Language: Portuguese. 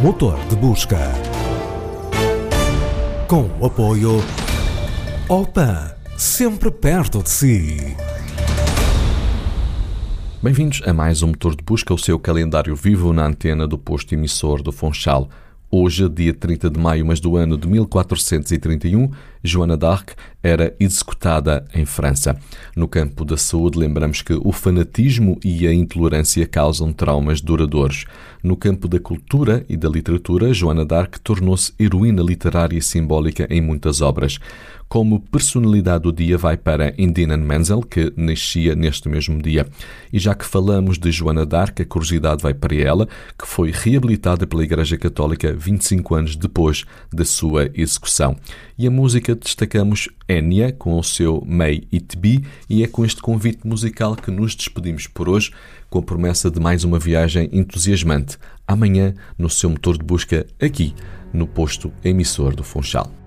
Motor de busca. Com o apoio Opan, sempre perto de si. Bem-vindos a mais um Motor de Busca, o seu calendário vivo na antena do posto emissor do Funchal. Hoje, dia 30 de maio, mas do ano de 1431, Joana d'Arc era executada em França. No campo da saúde, lembramos que o fanatismo e a intolerância causam traumas duradouros. No campo da cultura e da literatura, Joana d'Arc tornou-se heroína literária e simbólica em muitas obras. Como personalidade do dia vai para Idina Menzel, que nascia neste mesmo dia. E já que falamos de Joana d'Arc, a curiosidade vai para ela, que foi reabilitada pela Igreja Católica 25 anos depois da sua execução. E a música destacamos Enya, com o seu May It Be, e é com este convite musical que nos despedimos por hoje, com a promessa de mais uma viagem entusiasmante. Amanhã, no seu motor de busca, aqui, no posto emissor do Funchal.